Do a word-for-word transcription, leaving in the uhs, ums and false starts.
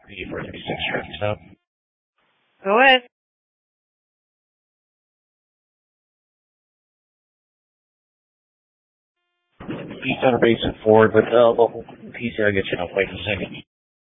P four thirty-six traffic stop. Go ahead. East on a basic forward with uh, local P C. I'll get you out. Wait a second.